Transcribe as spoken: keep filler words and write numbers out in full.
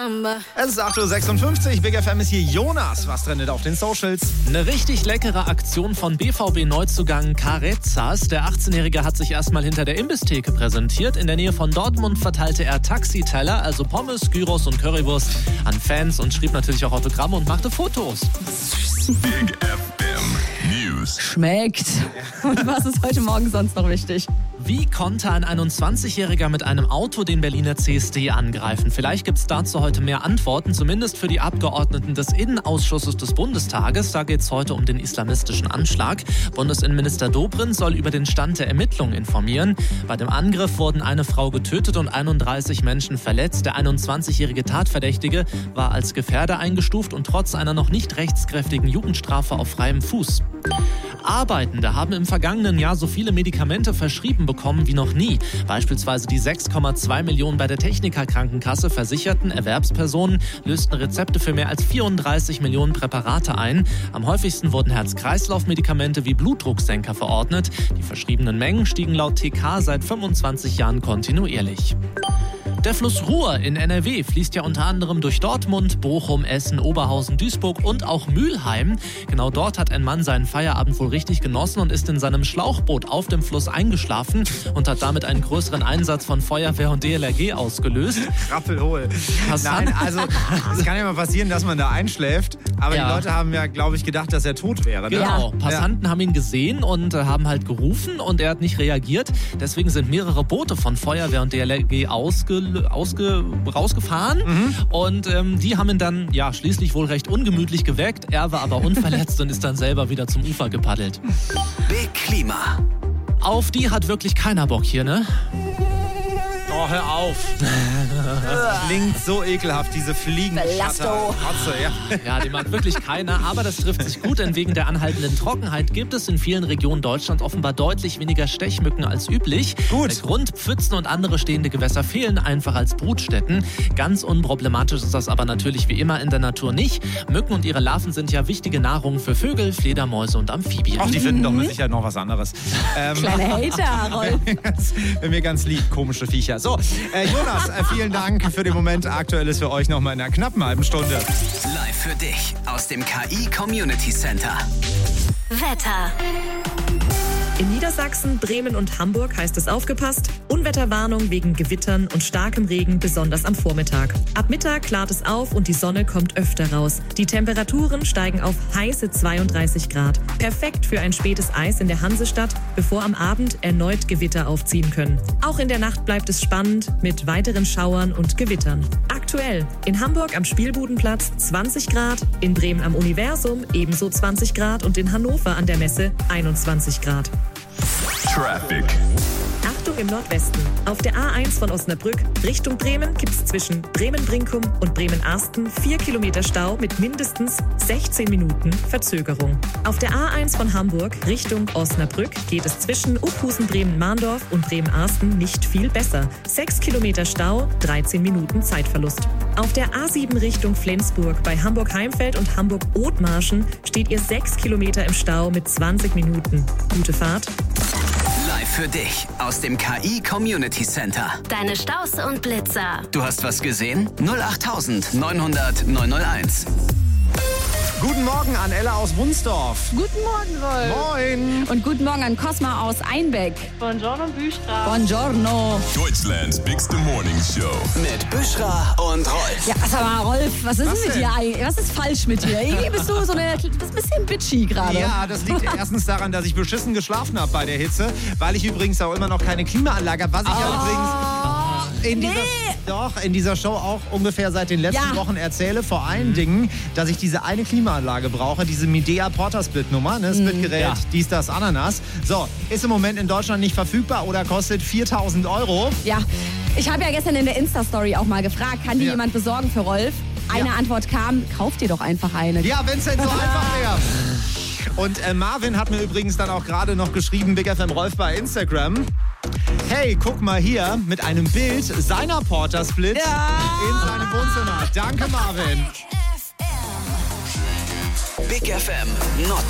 number. Es ist acht Uhr sechsundfünfzig, Big F M ist hier Jonas. Was trendet auf den Socials? Eine richtig leckere Aktion von B V B-Neuzugang Carezas. Der achtzehnjährige hat sich erstmal hinter der Imbisstheke präsentiert. In der Nähe von Dortmund verteilte er Taxiteller, also Pommes, Gyros und Currywurst, an Fans und schrieb natürlich auch Autogramme und machte Fotos. Big F M News. Schmeckt. Und was ist heute Morgen sonst noch wichtig? Wie konnte ein einundzwanzigjähriger mit einem Auto den Berliner C S D angreifen? Vielleicht gibt es dazu heute mehr Antworten, zumindest für die Abgeordneten des Innenausschusses des Bundestages. Da geht es heute um den islamistischen Anschlag. Bundesinnenminister Dobrindt soll über den Stand der Ermittlungen informieren. Bei dem Angriff wurden eine Frau getötet und einunddreißig Menschen verletzt. Der einundzwanzigjährige Tatverdächtige war als Gefährder eingestuft und trotz einer noch nicht rechtskräftigen Jugendstrafe auf freiem Fuß. Arbeitende haben im vergangenen Jahr so viele Medikamente verschrieben bekommen wie noch nie. Beispielsweise die sechs Komma zwei Millionen bei der Techniker-Krankenkasse versicherten Erwerbspersonen lösten Rezepte für mehr als vierunddreißig Millionen Präparate ein. Am häufigsten wurden Herz-Kreislauf-Medikamente wie Blutdrucksenker verordnet. Die verschriebenen Mengen stiegen laut T K seit fünfundzwanzig Jahren kontinuierlich. Der Fluss Ruhr in N R W fließt ja unter anderem durch Dortmund, Bochum, Essen, Oberhausen, Duisburg und auch Mülheim. Genau dort hat ein Mann seinen Feierabend wohl richtig genossen und ist in seinem Schlauchboot auf dem Fluss eingeschlafen und hat damit einen größeren Einsatz von Feuerwehr und D L R G ausgelöst. Rappelhohl. Nein, also es kann ja mal passieren, dass man da einschläft, aber Ja. die Leute haben ja, glaube ich, gedacht, dass er tot wäre. Ne? Genau, Passanten haben ihn gesehen und äh, haben halt gerufen und er hat nicht reagiert. Deswegen sind mehrere Boote von Feuerwehr und D L R G ausge, ausge, rausgefahren Mhm. und ähm, die haben ihn dann ja schließlich wohl recht ungemütlich geweckt. Er war aber unverletzt und ist dann selber wieder zum Ufer gepaddelt. Big Klima. Auf die hat wirklich keiner Bock hier, ne? Oh, hör auf. Das klingt so ekelhaft, diese Fliegen. Belasto. Ja. Ja, die mag wirklich keiner, aber das trifft sich gut, denn wegen der anhaltenden Trockenheit gibt es in vielen Regionen Deutschlands offenbar deutlich weniger Stechmücken als üblich. Gut. Der Grund, Pfützen und andere stehende Gewässer fehlen einfach als Brutstätten. Ganz unproblematisch ist das aber natürlich wie immer in der Natur nicht. Mücken und ihre Larven sind ja wichtige Nahrung für Vögel, Fledermäuse und Amphibien. Ach, die finden doch mit Sicherheit noch was anderes. Ähm, Kleine Hater, Rolf. Wenn mir ganz lieb, komische Viecher. So, äh, Jonas, äh, vielen Dank für den Moment. Aktuell ist für euch noch mal in einer knappen halben Stunde. Live für dich aus dem K I Community Center. Wetter. In Niedersachsen, Bremen und Hamburg heißt es aufgepasst. Unwetterwarnung wegen Gewittern und starkem Regen, besonders am Vormittag. Ab Mittag klart es auf und die Sonne kommt öfter raus. Die Temperaturen steigen auf heiße zweiunddreißig Grad. Perfekt für ein spätes Eis in der Hansestadt, bevor am Abend erneut Gewitter aufziehen können. Auch in der Nacht bleibt es spannend mit weiteren Schauern und Gewittern. Aktuell in Hamburg am Spielbudenplatz zwanzig Grad, in Bremen am Universum ebenso zwanzig Grad und in Hannover an der Messe einundzwanzig Grad. Traffic. Achtung im Nordwesten. Auf der A eins von Osnabrück Richtung Bremen gibt es zwischen Bremen-Brinkum und Bremen-Arsten vier Kilometer Stau mit mindestens sechzehn Minuten Verzögerung. Auf der A eins von Hamburg Richtung Osnabrück geht es zwischen Uphusen-Bremen-Mahndorf und Bremen-Arsten nicht viel besser. sechs Kilometer Stau, dreizehn Minuten Zeitverlust. Auf der A sieben Richtung Flensburg bei Hamburg-Heimfeld und Hamburg-Othmarschen steht ihr sechs Kilometer im Stau mit zwanzig Minuten. Gute Fahrt. Live für dich aus dem K I Community Center. Deine Staus und Blitzer. Du hast was gesehen? null acht neunhundert neunhunderteins. Guten Morgen an Ella aus Wunsdorf. Guten Morgen, Rolf. Moin. Und guten Morgen an Cosma aus Einbeck. Buongiorno, Büstra. Buongiorno. Deutschlands Bigste Morning Show. Mit Büschra und Rolf. Ja, sag mal, Rolf, was ist Was denn mit denn? dir eigentlich? Was ist falsch mit dir? Irgendwie bist du so eine, das ist ein bisschen bitchy gerade. Ja, das liegt erstens daran, dass ich beschissen geschlafen habe bei der Hitze, weil ich übrigens auch immer noch keine Klimaanlage habe, was ich ja übrigens in dieser, doch, in dieser Show auch ungefähr seit den letzten Ja. Wochen erzähle. Vor allen Dingen, dass ich diese eine Klimaanlage brauche, diese Midea Porter Split Nummer, ne, Splitgerät, Ja. dies, das, Ananas. So, ist im Moment in Deutschland nicht verfügbar oder kostet viertausend Euro. Ja, ich habe ja gestern in der Insta-Story auch mal gefragt, kann die Ja. jemand besorgen für Rolf? Eine Ja. Antwort kam, kauf dir doch einfach eine. Ja, wenn es denn so einfach wäre. Und äh, Marvin hat mir übrigens dann auch gerade noch geschrieben, Big F M Rolf bei Instagram. Hey, guck mal hier mit einem Bild seiner Porter Split Ja. in seinem Wohnzimmer. Danke, Marvin. Big F M Nord